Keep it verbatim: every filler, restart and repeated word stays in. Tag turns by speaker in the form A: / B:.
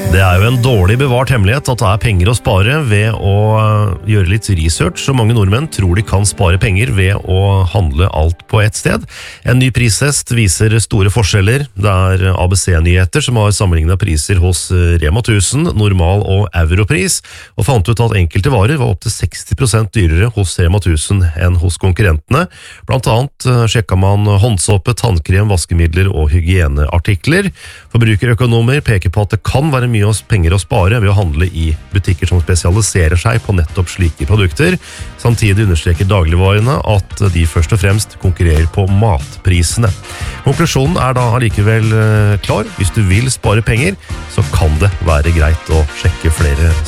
A: Det er jo en dårlig bevart hemmelighet at det er penger å spare ved å gjøre litt research, så mange nordmenn tror de kan spare penger ved å handle alt på ett sted. En ny prishest viser store forskjeller. Det er A B C-nyheter som har sammenlignet priser hos Rema tusen, normal og europris, og fant ut at enkelte varer var opp til seksti prosent dyrere hos Rema tusen enn hos konkurrentene. Blant annet sjekket man håndsåpe, tannkrem, vaskemidler og hygieneartikler. Forbrukerøkonomer peker på at det kan være mye penger å spare ved å handle i butikker som spesialiserer seg på nettopp slike produkter. Samtidig understreker dagligvarene at de først og fremst konkurrerer på matprisene. Konklusjonen er da allikevel klar. Hvis du vil spare penger, så kan det være greit å sjekke flere